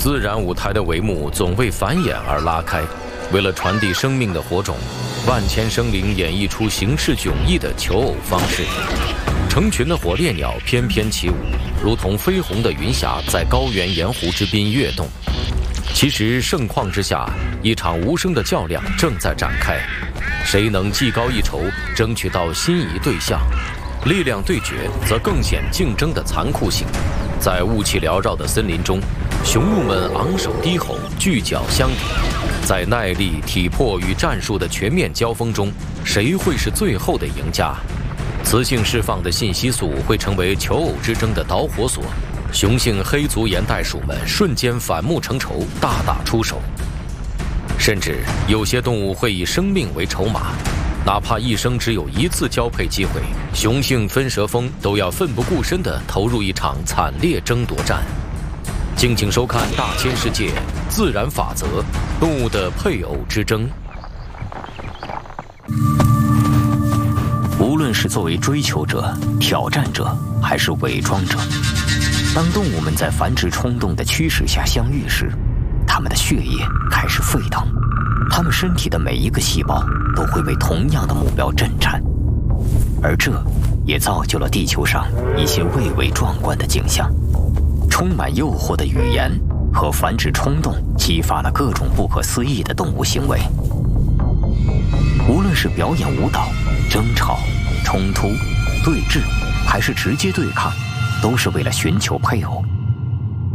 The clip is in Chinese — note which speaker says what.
Speaker 1: 自然舞台的帷幕总为繁衍而拉开。为了传递生命的火种，万千生灵演绎出形式迥异的求偶方式。成群的火烈鸟翩翩起舞，如同绯红的云霞在高原盐湖之滨跃动。其实盛况之下，一场无声的较量正在展开，谁能技高一筹，争取到心仪对象？力量对决则更显竞争的残酷性。在雾气缭绕的森林中，雄鹿们昂首低吼，巨角相抵。在耐力、体魄与战术的全面交锋中，谁会是最后的赢家？雌性释放的信息素会成为求偶之争的导火索，雄性黑足岩袋鼠们瞬间反目成仇，大打出手。甚至有些动物会以生命为筹码，哪怕一生只有一次交配机会，雄性分蛇蜂都要奋不顾身地投入一场惨烈争夺战。敬请收看《大千世界：自然法则：动物的配偶之争》。
Speaker 2: 无论是作为追求者、挑战者，还是伪装者，当动物们在繁殖冲动的驱使下相遇时，它们的血液开始沸腾，它们身体的每一个细胞都会为同样的目标震颤，而这也造就了地球上一些蔚为壮观的景象。充满诱惑的语言和繁殖冲动激发了各种不可思议的动物行为。无论是表演舞蹈、争吵、冲突、对峙，还是直接对抗，都是为了寻求配偶。